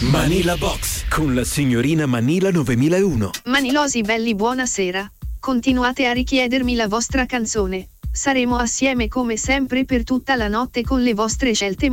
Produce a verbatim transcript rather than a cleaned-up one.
Manila Box con la signorina Manila novemilauno. Manilosi belli, buonasera. Continuate a richiedermi la vostra canzone. Saremo assieme come sempre per tutta la notte con le vostre scelte